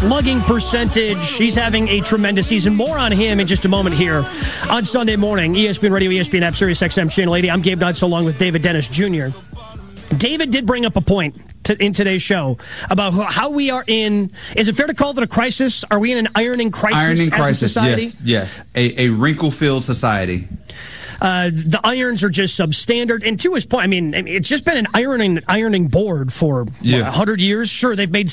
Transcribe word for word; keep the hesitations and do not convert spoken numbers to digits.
slugging percentage. He's having a tremendous season. More on him in just a moment here on Sunday morning. E S P N Radio, E S P N App, Sirius X M Channel eighty. I'm Gabe Dodds along with David Dennis Junior David did bring up a point to, in today's show about how we are in, is it fair to call it a crisis? Are we in an ironing crisis ironing as crisis, a society? yes, yes. A, a wrinkle-filled society. Uh, the irons are just substandard. And to his point, I mean, it's just been an ironing ironing board for yeah. what, one hundred years. Sure, they've made